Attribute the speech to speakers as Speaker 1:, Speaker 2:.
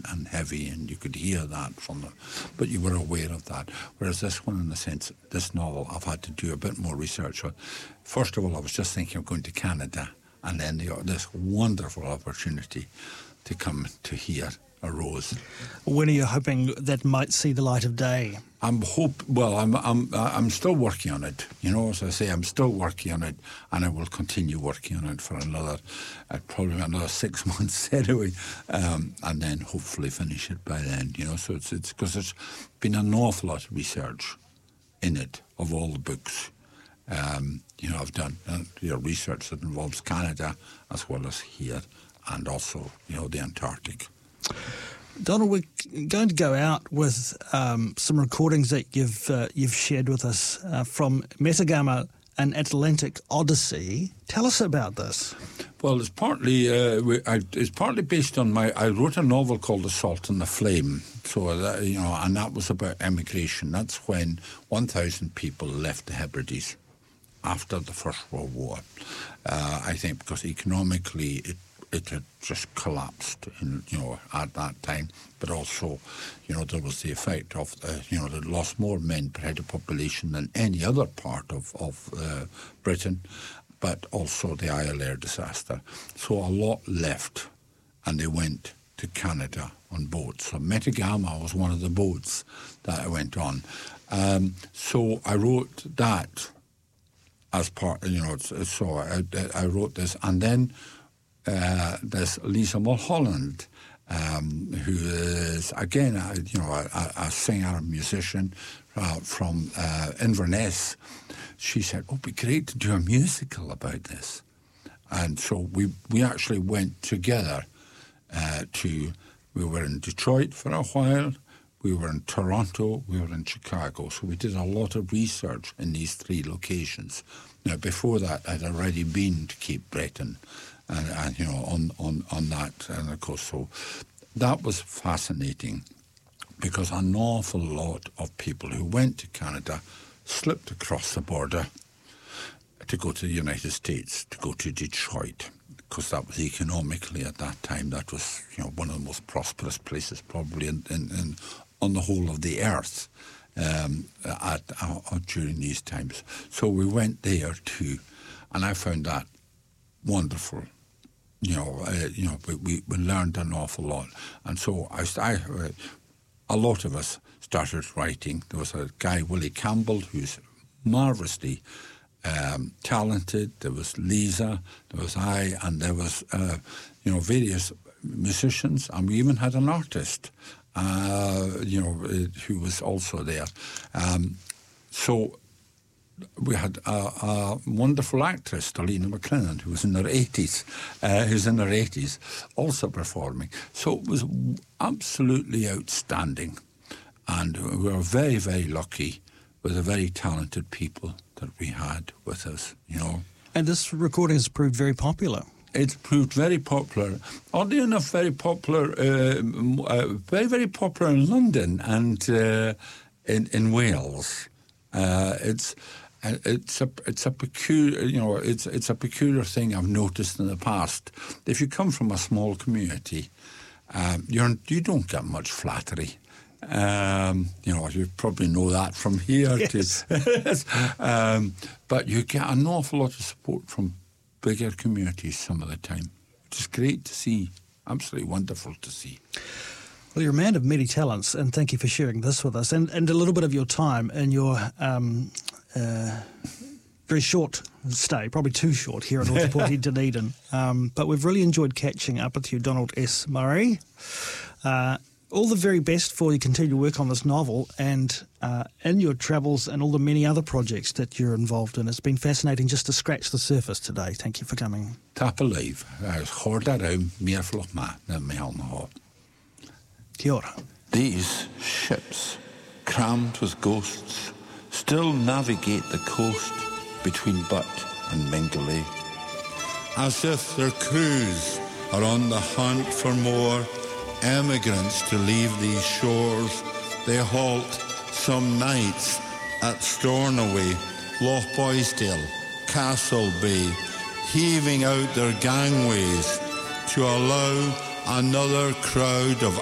Speaker 1: and heavy, and you could hear that but you were aware of that. Whereas this one, in the sense, this novel, I've had to do a bit more research on. First of all, I was just thinking of going to Canada, and then this wonderful opportunity to come to here arose.
Speaker 2: When are you hoping that might see the light of day?
Speaker 1: I'm still working on it. As I say, I'm still working on it, and I will continue working on it for probably another 6 months anyway, and then hopefully finish it by then. So it's because there's been an awful lot of research in it of all the books. I've done research that involves Canada as well as here, and also the Antarctic.
Speaker 2: Donald, we're going to go out with some recordings that you've shared with us from Metagama, an Atlantic Odyssey. Tell us about this.
Speaker 1: Well, it's partly based on I wrote a novel called The Salt and the Flame. So and that was about emigration. That's when 1,000 people left the Hebrides after the First World War. I think because economically it had just collapsed, at that time. But also, there was the effect of, they lost more men per head of population than any other part of Britain, but also the Isle Air disaster. So a lot left, and they went to Canada on boats. So Metagama was one of the boats that I went on. So I wrote that as part, so I wrote this, and then there's Lisa Mulholland, who is, again, a singer, musician from Inverness. She said, it'd be great to do a musical about this. And so we actually went together we were in Detroit for a while, we were in Toronto, we were in Chicago. So we did a lot of research in these 3 locations. Now, before that, I'd already been to Cape Breton, and on that, and of course, so that was fascinating, because an awful lot of people who went to Canada slipped across the border to go to the United States, to go to Detroit, because that was economically at that time, that was one of the most prosperous places probably on the whole of the earth during these times. So we went there too, and I found that wonderful. We learned an awful lot, and so a lot of us started writing. There was a guy, Willie Campbell, who's marvellously talented. There was Lisa, there was I, and there was various musicians, and we even had an artist, who was also there. So we had a wonderful actress, Darlene McLennan, who was in her 80s, also performing. So it was absolutely outstanding. And we were very, very lucky with the very talented people that we had with us,
Speaker 2: And this recording has proved very popular.
Speaker 1: It's proved very popular. Oddly enough, very popular, very, very popular in London and in Wales. It's a peculiar, it's a peculiar thing I've noticed in the past. If you come from a small community, you don't get much flattery. You probably know that from here.
Speaker 2: Yes.
Speaker 1: But you get an awful lot of support from bigger communities some of the time, which is great to see. Absolutely wonderful to see.
Speaker 2: Well, you're a man of many talents, and thank you for sharing this with us, and a little bit of your time in your very short stay, probably too short, here at Ōtepoti Dunedin. But we've really enjoyed catching up with you, Donald S. Murray. All the very best for your continued work on this novel and in your travels and all the many other projects that you're involved in. It's been fascinating just to scratch the surface today. Thank you for coming.
Speaker 1: Tapa live. Chorda raum, meer vlog ma, na me alna.
Speaker 2: Kia ora.
Speaker 3: These ships, crammed with ghosts, still navigate the coast between Butt and Mingulay. As if their crews are on the hunt for more emigrants to leave these shores, they halt some nights at Stornoway, Loch Boysdale, Castle Bay, heaving out their gangways to allow another crowd of